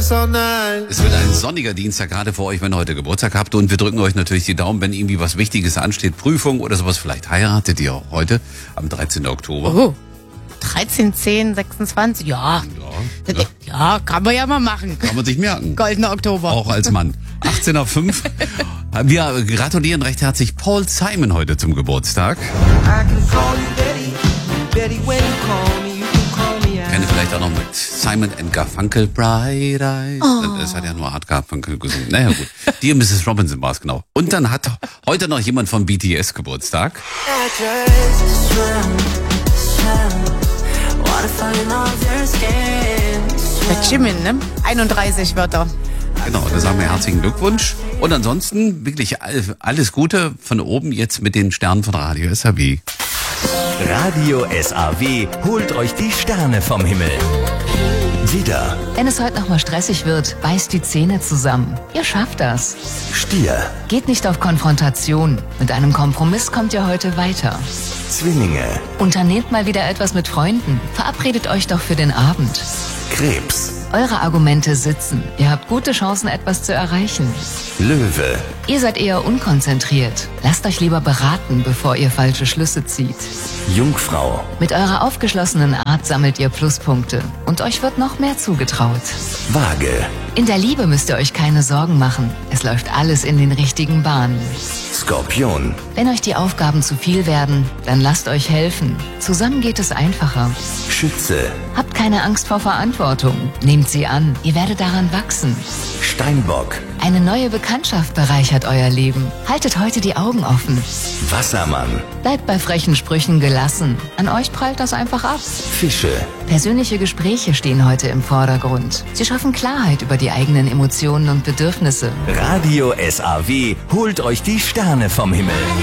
Es wird ein sonniger Dienstag gerade für euch, wenn ihr heute Geburtstag habt. Und wir drücken euch natürlich die Daumen, wenn irgendwie was Wichtiges ansteht. Prüfung oder sowas. Vielleicht heiratet ihr heute am 13. Oktober. Oh, 13, 10, 26, ja. Ja, kann man ja mal machen. Kann man sich merken. Goldener Oktober. Auch als Mann. 18:05. Wir gratulieren recht herzlich Paul Simon heute zum Geburtstag. Kenne vielleicht auch noch mit Simon and Garfunkel, Bright Eyes. Das hat ja nur Art Garfunkel gesungen. Naja gut, Dear Mrs. Robinson war es genau. Und dann hat heute noch jemand von BTS Geburtstag. Der Jimin, ne? 31 wird er. Genau, da sagen wir herzlichen Glückwunsch. Und ansonsten wirklich alles Gute von oben jetzt mit den Sternen von Radio SAW. Radio SAW holt euch die Sterne vom Himmel. Widder, Wenn es heute nochmal stressig wird, beißt die Zähne zusammen. Ihr schafft das. Stier, Geht nicht auf Konfrontation. Mit einem Kompromiss kommt ihr heute weiter. Zwillinge, Unternehmt mal wieder etwas mit Freunden. Verabredet euch doch für den Abend. Krebs, Eure Argumente sitzen. Ihr habt gute Chancen, etwas zu erreichen. Löwe, Ihr seid eher unkonzentriert. Lasst euch lieber beraten, bevor ihr falsche Schlüsse zieht. Jungfrau, Mit eurer aufgeschlossenen Art sammelt ihr Pluspunkte. Und euch wird noch mehr zugetraut. Waage, In der Liebe müsst ihr euch keine Sorgen machen. Es läuft alles in den richtigen Bahnen. Skorpion, Wenn euch die Aufgaben zu viel werden, dann lasst euch helfen. Zusammen geht es einfacher. Schütze, Habt keine Angst vor Verantwortung. Nehmt sie an. Ihr werdet daran wachsen. Steinbock, Eine neue Bekanntschaft bereichert euer Leben. Haltet heute die Augen offen. Wassermann, Bleibt bei frechen Sprüchen gelassen. An euch prallt das einfach ab. Fische, Persönliche Gespräche stehen heute im Vordergrund. Sie schaffen Klarheit über die eigenen Emotionen und Bedürfnisse. Radio SAW holt euch die Sterne vom Himmel.